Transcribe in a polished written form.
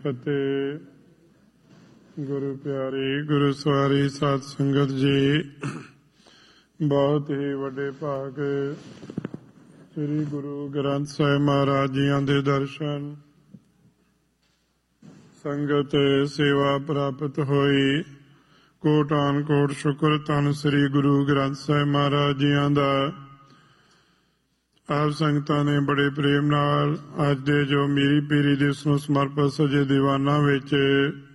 ਫਤਿਹ। ਗੁਰੂ ਪਿਆਰੀ ਗੁਰੂ ਸਵਾਰੀ ਸਾਧ ਸੰਗਤ ਜੀ, ਬਹੁਤ ਹੀ ਵੱਡੇ ਭਾਗ ਸ੍ਰੀ ਗੁਰੂ ਗ੍ਰੰਥ ਸਾਹਿਬ ਮਹਾਰਾਜ ਜੀਆਂ ਦੇ ਦਰਸ਼ਨ ਸੰਗਤ ਸੇਵਾ ਪ੍ਰਾਪਤ ਹੋਈ। ਕੋਟਾਨ ਕੋਟ ਸ਼ੁਕਰ ਧੰਨ ਸ੍ਰੀ ਗੁਰੂ ਗ੍ਰੰਥ ਸਾਹਿਬ ਮਹਾਰਾਜ ਜੀਆਂ ਦਾ। ਆਪ ਸੰਗਤਾਂ ਨੇ ਬੜੇ ਪ੍ਰੇਮ ਨਾਲ ਅੱਜ ਦੇ ਜੋ ਮੀਰੀ ਪੀਰੀ ਦਿਵਸ ਨੂੰ ਸਮਰਪਿਤ ਸਜੇ ਦੀਵਾਨਾਂ ਵਿੱਚ